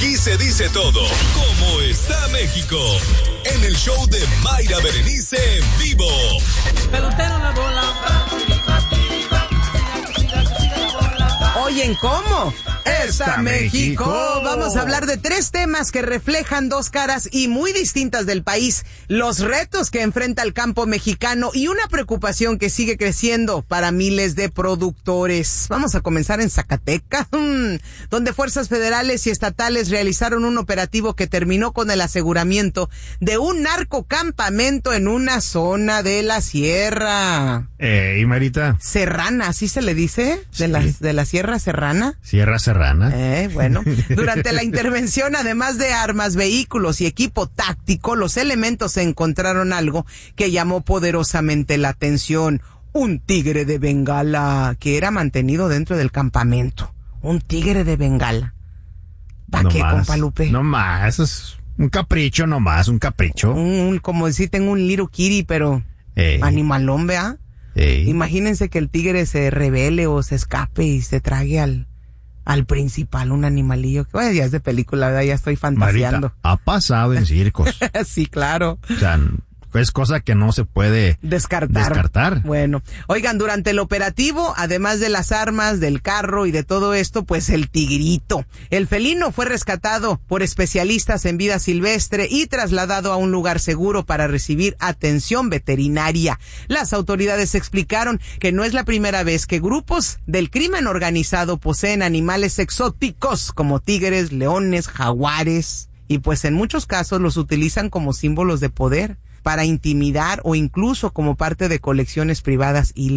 Aquí se dice todo. ¿Cómo está México? En el show de Mayra Berenice en vivo. Pelotero la bola. Oyen, ¿cómo? ¡Está México! Vamos a hablar de 3 temas que reflejan 2 caras y muy distintas del país. Los retos que enfrenta el campo mexicano y una preocupación que sigue creciendo para miles de productores. Vamos a comenzar en Zacatecas, donde fuerzas federales y estatales realizaron un operativo que terminó con el aseguramiento de un narcocampamento en una zona de la sierra. ¿Y Marita? Serrana, ¿así se le dice? Sí. ¿De la Sierra Serrana? Sierra Serrana. Bueno, durante la intervención, además de armas, vehículos y equipo táctico, los elementos encontraron algo que llamó poderosamente la atención. Un tigre de Bengala que era mantenido dentro del campamento. Un tigre de Bengala. ¿Para qué, compa Lupe? No más, eso es un capricho nomás, un capricho. Como decir, tengo un little kitty, pero animalón, ¿vea? Imagínense que el tigre se rebele o se escape y se trague al principal, un animalillo. Bueno, ya es de película, ¿verdad? Ya estoy fantaseando. Marita, ha pasado en circos. Sí, claro. O sea, es cosa que no se puede descartar. Bueno, oigan, durante el operativo, además de las armas, del carro y de todo esto, pues el tigrito. El felino fue rescatado por especialistas en vida silvestre y trasladado a un lugar seguro para recibir atención veterinaria. Las autoridades explicaron que no es la primera vez que grupos del crimen organizado poseen animales exóticos como tigres, leones, jaguares, y pues en muchos casos los utilizan como símbolos de poder, para intimidar o incluso como parte de colecciones privadas ilegales.